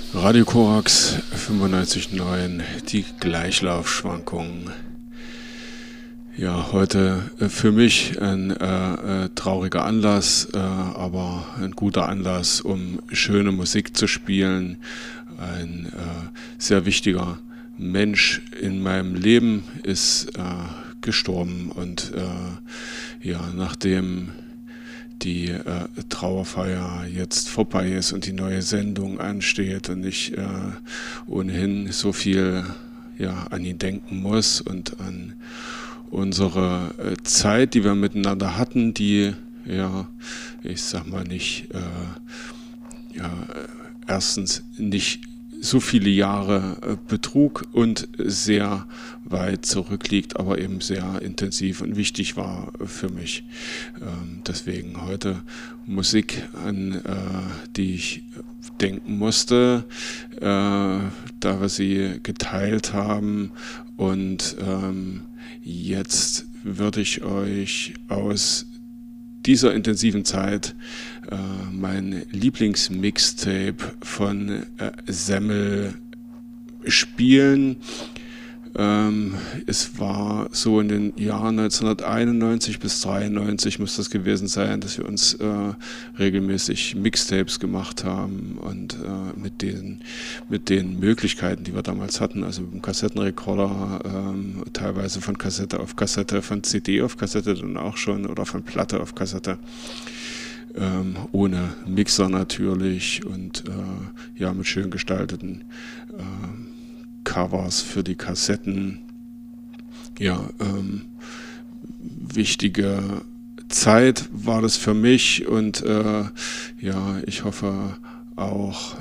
Radio Korax 95.9, die Gleichlaufschwankungen. Ja, heute für mich ein trauriger Anlass, aber ein guter Anlass, um schöne Musik zu spielen. Ein sehr wichtiger Mensch in meinem Leben ist gestorben und ja, nachdem die Trauerfeier jetzt vorbei ist und die neue Sendung ansteht und ich ohnehin so viel an ihn denken muss und an unsere Zeit, die wir miteinander hatten, die ich sag mal nicht erstens nicht so viele Jahre betrug und sehr weit zurückliegt, aber eben sehr intensiv und wichtig war für mich. Deswegen heute Musik, an die ich denken musste, da wir sie geteilt haben. Und jetzt würde ich euch aus dieser intensiven Zeit mein Lieblingsmixtape von Semmel spielen. Es war so in den Jahren 1991 bis 1993 muss das gewesen sein, dass wir uns regelmäßig Mixtapes gemacht haben und mit den Möglichkeiten, die wir damals hatten, also mit dem Kassettenrekorder, teilweise von Kassette auf Kassette, von CD auf Kassette dann auch schon oder von Platte auf Kassette. Ohne Mixer natürlich und mit schön gestalteten Covers für die Kassetten. Wichtige Zeit war das für mich und ich hoffe auch,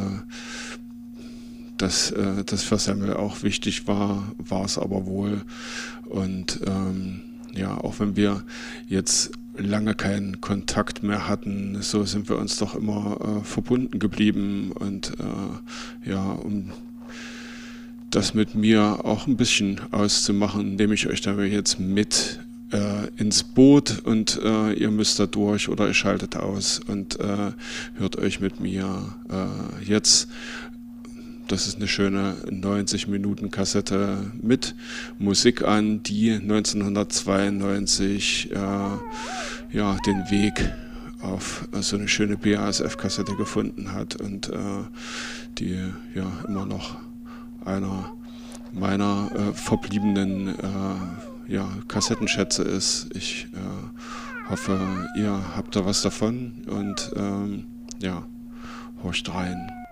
dass das für Semmel auch wichtig war es aber wohl. Und auch wenn wir jetzt lange keinen Kontakt mehr hatten, so sind wir uns doch immer verbunden geblieben und um das mit mir auch ein bisschen auszumachen, nehme ich euch da jetzt mit ins Boot und ihr müsst da durch oder ihr schaltet aus und hört euch mit mir jetzt, das ist eine schöne 90-Minuten-Kassette mit Musik an, die 1992 den Weg auf so eine schöne BASF-Kassette gefunden hat und die immer noch einer meiner verbliebenen Kassettenschätze ist. Ich hoffe, ihr habt da was davon und horcht rein.